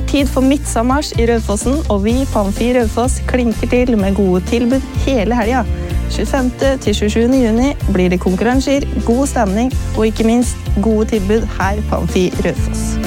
tid for midtsommers I Raufossen, og vi på Amfi Raufoss klinker til med gode tilbud hele helga. 25. til 27. juni blir det konkurranser, god stemning og ikke minst gode tilbud her på Amfi Raufoss.